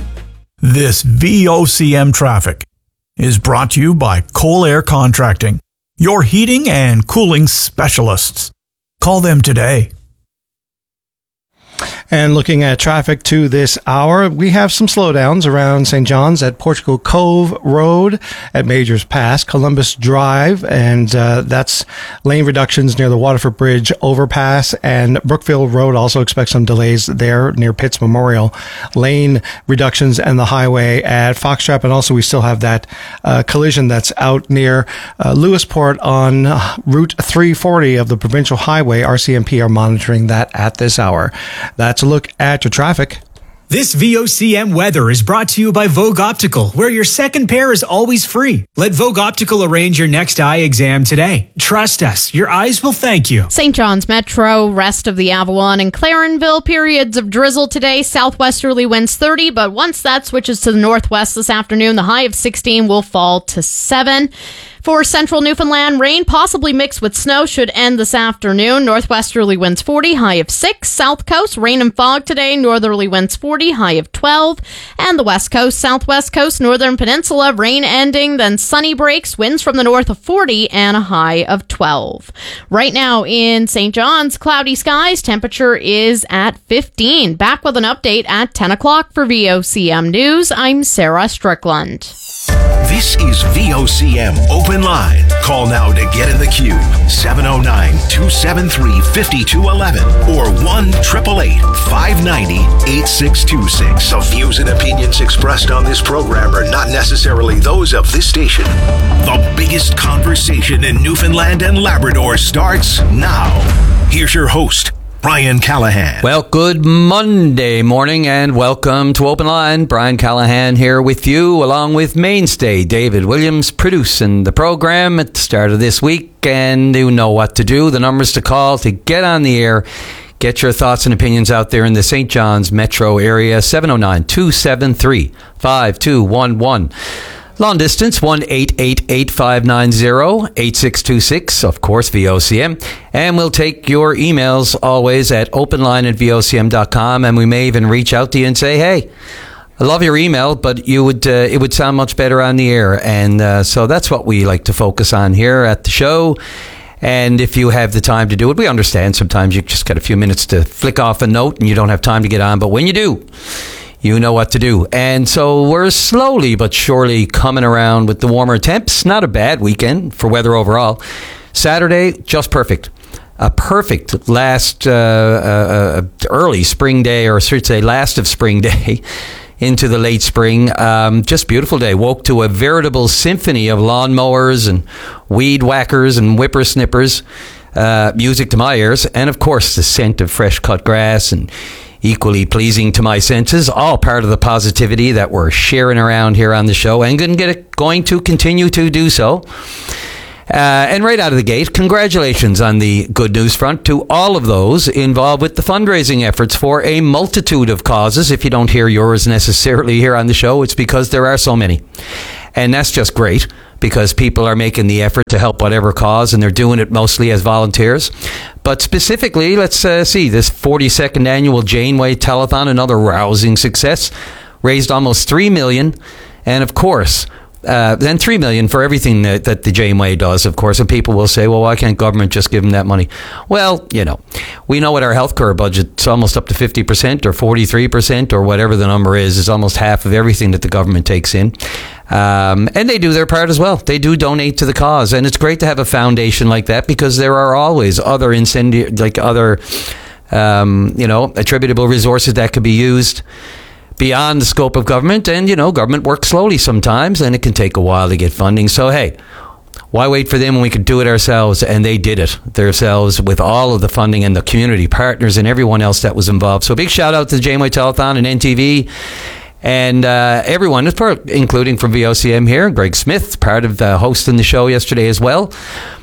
Speaker 17: This V O C M traffic is brought to you by Cole Air Contracting, your heating and cooling specialists. Call them today.
Speaker 9: And looking at traffic to this hour, we have some slowdowns around Saint John's at Portugal Cove Road, at Majors Pass, Columbus Drive, and uh, that's lane reductions near the Waterford Bridge overpass, and Brookfield Road also expects some delays there near Pitts Memorial. Lane reductions and the highway at Foxtrap, and also we still have that uh, collision that's out near uh, Lewisport on Route three forty of the Provincial Highway. R C M P are monitoring that at this hour. That's a look at your traffic.
Speaker 6: This V O C M weather is brought to you by Vogue Optical, where your second pair is always free. Let Vogue Optical arrange your next eye exam today. Trust us, your eyes will thank you.
Speaker 7: Saint John's Metro, rest of the Avalon and Clarenville, periods of drizzle today. Southwesterly winds thirty, but once that switches to the northwest this afternoon, the high of sixteen will fall to seven. For central Newfoundland, rain possibly mixed with snow should end this afternoon. Northwesterly winds forty, high of six. South coast, rain and fog today. Northerly winds forty, high of twelve. And the west coast, southwest coast, northern peninsula, rain ending, then sunny breaks, winds from the north of forty and a high of twelve. Right now in Saint John's, cloudy skies, temperature is at fifteen. Back with an update at ten o'clock for V O C M News. I'm Sarah Strickland.
Speaker 8: This is V O C M Open Line. Call now to get in the queue. seven oh nine, two seven three, five two one one or one eight eight eight, five nine zero, eight six two six. The views and opinions expressed on this program are not necessarily those of this station. The biggest conversation in Newfoundland and Labrador starts now. Here's your host, Brian Callahan.
Speaker 13: Well, good Monday morning and welcome to Open Line. Brian Callahan here with you, along with mainstay David Williams, producing the program at the start of this week. And you know what to do, the numbers to call to get on the air. Get your thoughts and opinions out there in the Saint John's metro area. seven oh nine, two seven three, five two one one. Long distance, one eight eight eight, five nine zero, eight six two six, of course, V O C M. And we'll take your emails always at openline at V O C M dot com. And we may even reach out to you and say, hey, I love your email, but you would uh, it would sound much better on the air. And uh, so that's what we like to focus on here at the show. And if you have the time to do it, we understand sometimes you just got a few minutes to flick off a note and you don't have time to get on. But when you do, you know what to do. And so we're slowly but surely coming around with the warmer temps. Not a bad weekend for weather overall. Saturday, just perfect. A perfect last uh, uh, early spring day, or I should say last of spring day. into the late spring. Um, just beautiful day. Woke to a veritable symphony of lawnmowers and weed whackers and whippersnippers. Uh, music to my ears. And of course, the scent of fresh cut grass and equally pleasing to my senses. All part of the positivity that we're sharing around here on the show and going to, get it, going to continue to do so. Uh, and right out of the gate, congratulations on the good news front to all of those involved with the fundraising efforts for a multitude of causes. If you don't hear yours necessarily here on the show, it's because there are so many. And that's just great, because people are making the effort to help whatever cause, and they're doing it mostly as volunteers. But specifically, let's uh, see, this forty-second annual Janeway Telethon, another rousing success, raised almost three million dollars. And of course, Uh, then three million dollars for everything that, that the Janeway does, of course. And people will say, well, why can't government just give them that money? Well, you know, we know what our healthcare budget's almost up to fifty percent or forty-three percent or whatever the number is. It's almost half of everything that the government takes in. Um, and they do their part as well. They do donate to the cause. And it's great to have a foundation like that, because there are always other incendi- like other, um, you know, attributable resources that could be used beyond the scope of government. And, you know, government works slowly sometimes, and it can take a while to get funding. So, hey, why wait for them when we could do it ourselves? And they did it themselves with all of the funding and the community partners and everyone else that was involved. So big shout out to the Janeway Telethon and N T V and uh, everyone, including from V O C M here. Greg Smith, part of uh, hosting the show yesterday as well.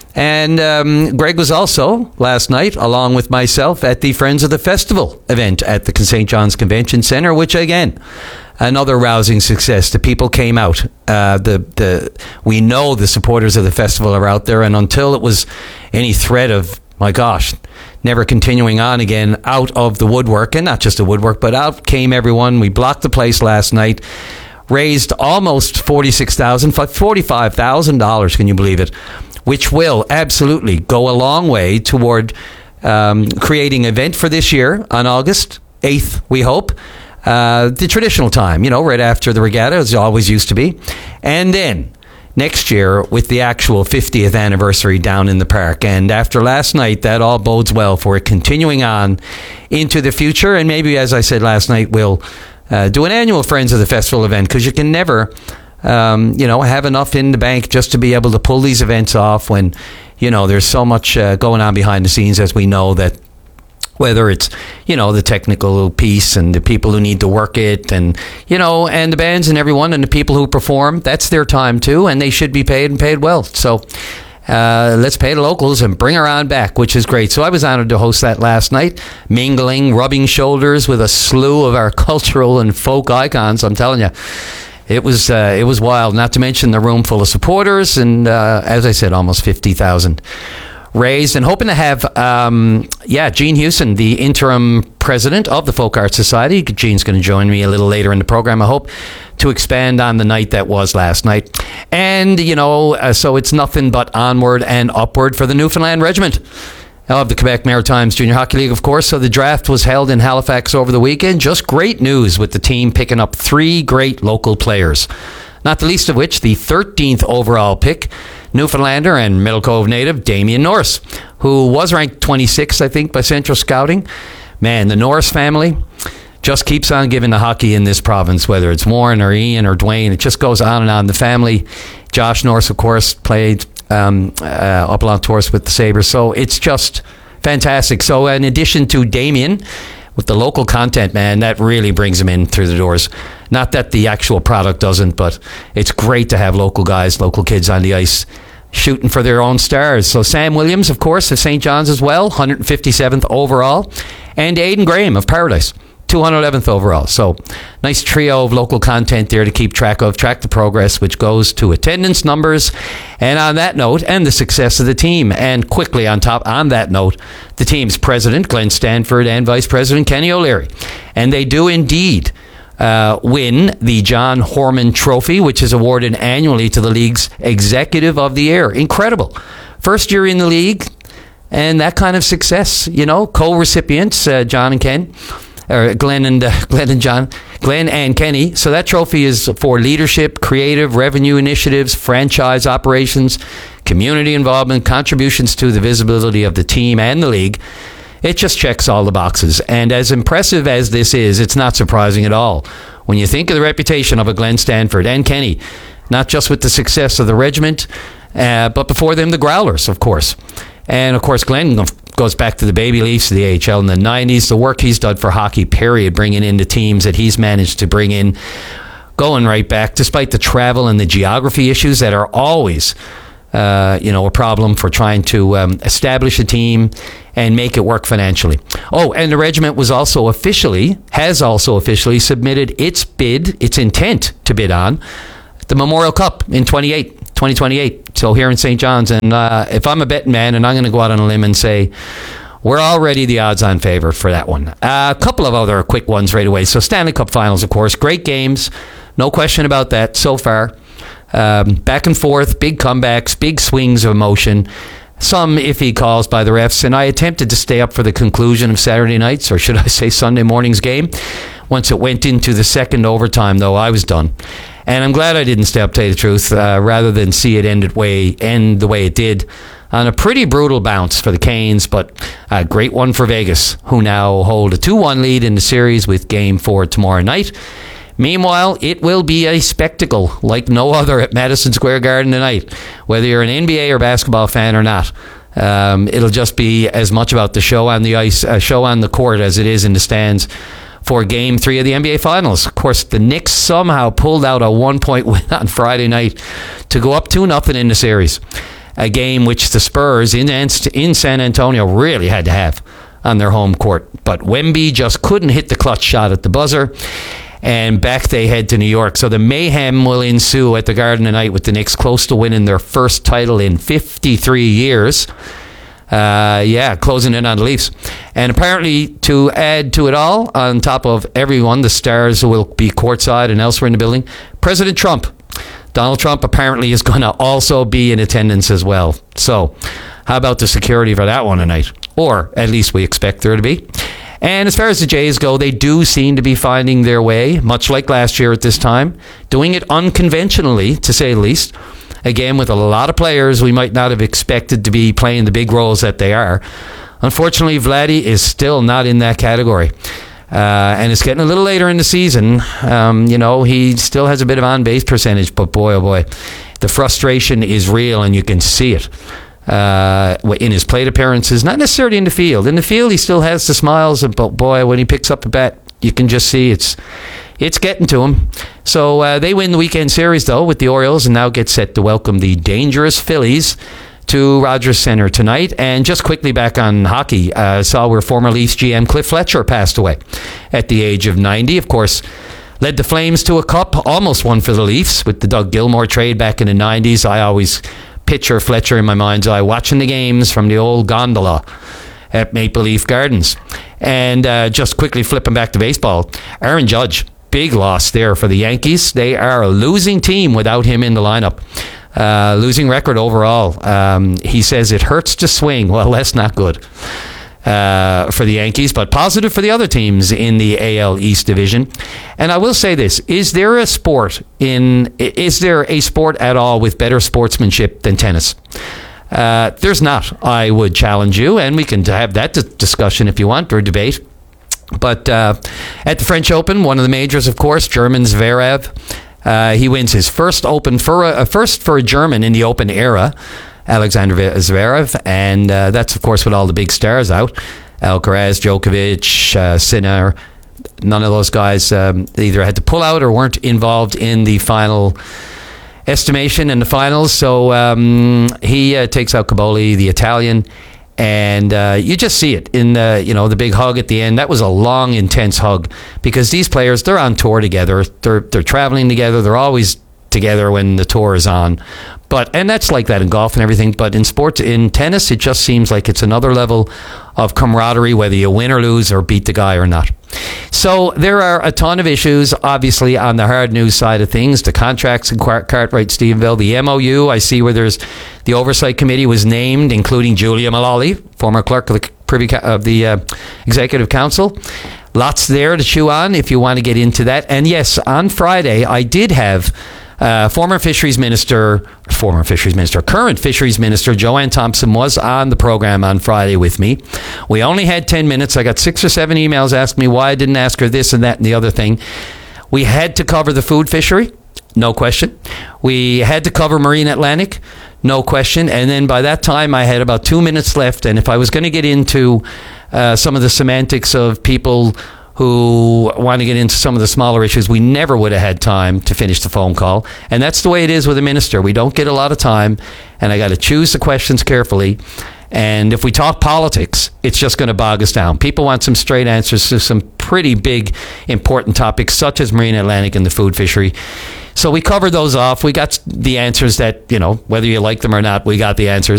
Speaker 13: And um, Greg was also last night, along with myself, at the Friends of the Festival event at the Saint John's Convention Centre, which, again, another rousing success. The people came out. Uh, the the we know the supporters of the festival are out there, and until it was any threat of, my gosh, never continuing on again, out of the woodwork, and not just the woodwork, but out came everyone. We blocked the place last night, raised almost forty-six thousand dollars, forty-five thousand dollars, can you believe it? Which will absolutely go a long way toward um, creating an event for this year on August eighth, we hope. Uh, the traditional time, you know, right after the regatta, as it always used to be. And then next year with the actual fiftieth anniversary down in the park. And after last night, that all bodes well for it continuing on into the future. And maybe, as I said last night, we'll uh, do an annual Friends of the Festival event, because you can never... Um, you know, have enough in the bank just to be able to pull these events off when, you know, there's so much uh, going on behind the scenes, as we know, that whether it's, you know, the technical piece and the people who need to work it and, you know, and the bands and everyone and the people who perform, that's their time too, and they should be paid and paid well. So uh, let's pay the locals and bring her on back, which is great. So I was honored to host that last night, mingling, rubbing shoulders with a slew of our cultural and folk icons, I'm telling you. It was uh, it was wild, not to mention the room full of supporters, and uh, as I said, almost fifty thousand raised, and hoping to have, um, yeah, Gene Hewson, the interim president of the Folk Arts Society. Gene's going to join me a little later in the program, I hope, to expand on the night that was last night. And, you know, uh, so it's nothing but onward and upward for the Newfoundland Regiment of the Quebec Maritimes Junior Hockey League, of course. So the draft was held in Halifax over the weekend. Just great news with the team picking up three great local players, not the least of which the thirteenth overall pick, Newfoundlander and Middle Cove native Damien Norris, who was ranked twenty-sixth, I think, by Central Scouting. Man, the Norris family just keeps on giving the hockey in this province, whether it's Warren or Ian or Dwayne. It just goes on and on. The family, Josh Norris, of course, played Um, uh, up along tours with the Sabres. So it's just fantastic. So in addition to Damien, with the local content, man, that really brings him in through the doors. Not that the actual product doesn't, but it's great to have local guys, local kids on the ice shooting for their own stars. So Sam Williams, of course, of Saint John's as well, one hundred fifty-seventh overall. And Aidan Graham of Paradise, two hundred eleventh overall. So nice trio of local content there to keep track of, track the progress, which goes to attendance numbers. And on that note, and the success of the team. And quickly on top, on that note, the team's president, Glenn Stanford, and vice president, Kenny O'Leary. And they do indeed uh, win the John Horman Trophy, which is awarded annually to the league's Executive of the Year. Incredible. First year in the league, and that kind of success, you know, co-recipients, uh, John and Ken. Or Glenn and uh, Glenn and John, Glenn and Kenny. So that trophy is for leadership, creative, revenue initiatives, franchise operations, community involvement, contributions to the visibility of the team and the league. It just checks all the boxes. And as impressive as this is, it's not surprising at all when you think of the reputation of a Glenn Stanford and Kenny, not just with the success of the regiment, uh, but before them, the Growlers, of course. And, of course, Glenn goes back to the Baby Leafs of the A H L in the nineties, the work he's done for hockey, period, bringing in the teams that he's managed to bring in, going right back, despite the travel and the geography issues that are always, uh, you know, a problem for trying to um, establish a team and make it work financially. Oh, and the regiment was also officially, has also officially submitted its bid, its intent to bid on the Memorial Cup in twenty-eight, twenty twenty-eight. So here in Saint John's. And uh, if I'm a betting man, and I'm going to go out on a limb and say, we're already the odds-on favorite for that one. Uh, a couple of other quick ones right away. So Stanley Cup Finals, of course. Great games. No question about that so far. Um, back and forth, big comebacks, big swings of emotion. Some iffy calls by the refs. And I attempted to stay up for the conclusion of Saturday night's, or should I say Sunday morning's game. Once it went into the second overtime, though, I was done. And I'm glad I didn't stay up, to tell you the truth, uh, rather than see it end, it way, end the way it did on a pretty brutal bounce for the Canes, but a great one for Vegas, who now hold a two one lead in the series with Game four tomorrow night. Meanwhile, it will be a spectacle like no other at Madison Square Garden tonight, whether you're an N B A or basketball fan or not. Um, it'll just be as much about the show on the ice, uh, show on the court as it is in the stands for Game three of the N B A Finals. Of course, the Knicks somehow pulled out a one-point win on Friday night to go up two nothing in the series. A game which the Spurs in, in San Antonio really had to have on their home court. But Wemby just couldn't hit the clutch shot at the buzzer, and back they head to New York. So the mayhem will ensue at the Garden tonight with the Knicks close to winning their first title in fifty-three years. Uh, yeah, closing in on the Leafs. And apparently, to add to it all, on top of everyone, the stars will be courtside and elsewhere in the building, President Trump. Donald Trump apparently is going to also be in attendance as well. So, how about the security for that one tonight? Or, at least we expect there to be. And as far as the Jays go, they do seem to be finding their way, much like last year at this time, doing it unconventionally, to say the least. Again, with a lot of players we might not have expected to be playing the big roles that they are. Unfortunately, Vladdy is still not in that category. Uh, and it's getting a little later in the season. Um, you know, he still has a bit of on-base percentage, but boy, oh boy, the frustration is real, and you can see it uh, in his plate appearances, not necessarily in the field. In the field, he still has the smiles, but boy, when he picks up a bat, you can just see it's it's getting to him. So uh, they win the weekend series, though, with the Orioles, and now get set to welcome the dangerous Phillies to Rogers Center tonight. And just quickly back on hockey, I uh, saw where former Leafs G M Cliff Fletcher passed away at the age of ninety. Of course, led the Flames to a cup, almost won for the Leafs with the Doug Gilmour trade back in the nineties. I always picture Fletcher in my mind's eye watching the games from the old gondola at Maple Leaf Gardens. And uh, just quickly flipping back to baseball, Aaron Judge, big loss there for the Yankees. They are a losing team without him in the lineup. Uh, losing record overall. Um, he says it hurts to swing. Well, that's not good uh, for the Yankees, but positive for the other teams in the A L East division. And I will say this: is there a sport in? Is there a sport at all with better sportsmanship than tennis? Uh, there's not. I would challenge you, and we can have that d- discussion if you want, or debate. But uh, at the French Open, one of the majors, of course, German Zverev. Uh, he wins his first Open for a, first for a German in the Open era, Alexander Zverev, and uh, that's of course with all the big stars out: Alcaraz, Djokovic, uh, Sinner. None of those guys um, either had to pull out or weren't involved in the final estimation in the finals. So um, he uh, takes out Caboli, the Italian. And uh, you just see it in the, you know, the big hug at the end. That was a long, intense hug, because these players, they're on tour together. They're they're traveling together. They're always together when the tour is on. But and that's like that in golf and everything. But in sports, in tennis, it just seems like it's another level of camaraderie, whether you win or lose or beat the guy or not. So there are a ton of issues, obviously, on the hard news side of things. The contracts in Cartwright Stephenville, the M O U. I see where there's the oversight committee was named, including Julia Mullally, former clerk of the Privy of the uh, Executive Council. Lots there to chew on if you want to get into that. And yes, on Friday I did have Uh, former Fisheries Minister, former Fisheries Minister, current Fisheries Minister Joanne Thompson was on the program on Friday with me. We only had ten minutes. I got six or seven emails asking me why I didn't ask her this and that and the other thing. We had to cover the food fishery, no question. We had to cover Marine Atlantic, no question. And then by that time, I had about two minutes left. And if I was going to get into uh, some of the semantics of people who want to get into some of the smaller issues, we never would have had time to finish the phone call. And that's the way it is with a minister. We don't get a lot of time, and I got to choose the questions carefully. And if we talk politics, it's just going to bog us down. People want some straight answers to some pretty big, important topics, such as Marine Atlantic and the food fishery. So we covered those off. We got the answers that, you know, whether you like them or not, we got the answers.